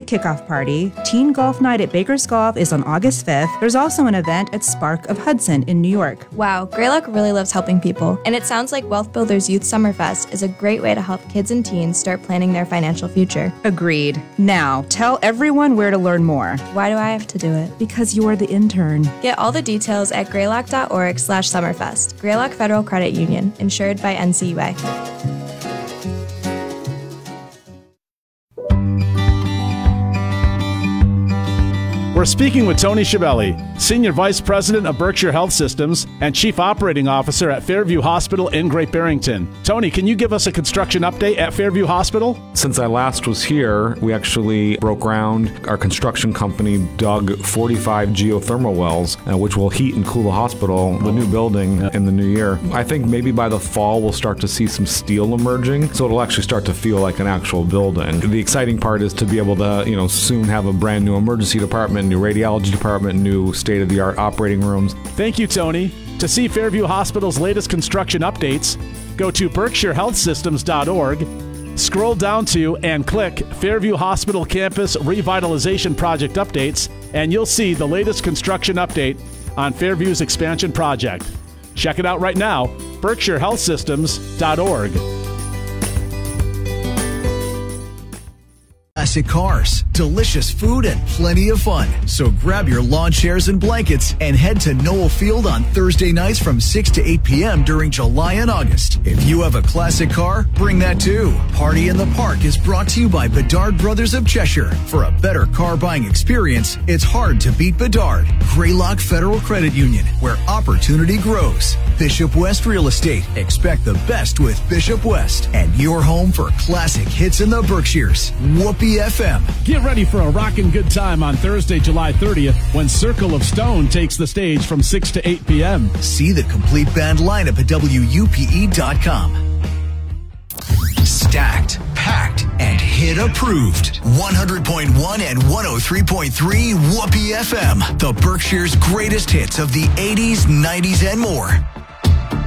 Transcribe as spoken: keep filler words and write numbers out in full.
kickoff party. Teen Golf Night at Baker's Golf is on August fifth. There's also an event at Spark of Hudson in New York. Wow, Greylock really loves helping people. And it sounds like Wealth Builders Youth Summerfest is a great way to help kids and teens start planning their financial future. Agreed. Now, tell everyone where to learn more. Why do I have to do it? Because you're the intern. Get all the details at greylock.org slash summerfest. Greylock Federal Credit Union, insured by N C U A. We're speaking with Tony Schiavelli, Senior Vice President of Berkshire Health Systems and Chief Operating Officer at Fairview Hospital in Great Barrington. Tony, can you give us a construction update at Fairview Hospital? Since I last was here, we actually broke ground. Our construction company dug forty-five geothermal wells, uh, which will heat and cool the hospital, the new building, uh, in the new year. I think maybe by the fall we'll start to see some steel emerging, so it'll actually start to feel like an actual building. The exciting part is to be able to, you know, soon have a brand new emergency department, new radiology department, new state-of-the-art operating rooms. Thank you, Tony. To see Fairview Hospital's latest construction updates, go to berkshire health systems dot org, scroll down to and click Fairview Hospital Campus Revitalization Project Updates, and you'll see the latest construction update on Fairview's expansion project. Check it out right now, berkshire health systems dot org. Classic cars, delicious food, and plenty of fun. So grab your lawn chairs and blankets and head to Noel Field on Thursday nights from six to eight p.m. during July and August. If you have a classic car, bring that too. Party in the Park is brought to you by Bedard Brothers of Cheshire. For a better car buying experience, it's hard to beat Bedard. Greylock Federal Credit Union, where opportunity grows. Bishop West Real Estate. Expect the best with Bishop West. And your home for classic hits in the Berkshires. Whoopee F M. Get ready for a rockin' good time on Thursday, July thirtieth, when Circle of Stone takes the stage from six to eight p.m. See the complete band lineup at W U P E dot com. Stacked, packed, and hit approved. one hundred point one and one oh three point three Whoopee F M. The Berkshire's greatest hits of the eighties, nineties, and more.